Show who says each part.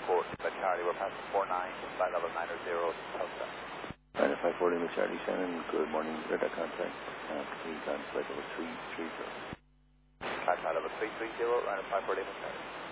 Speaker 1: 540 Lima Charlie, we're passing 49, flight level 900, Tulsa.
Speaker 2: 540 Lima Charlie, Shannon, good morning, radar contact, please on flight level 330.
Speaker 1: Flight level 330, running 540 Lima Charlie.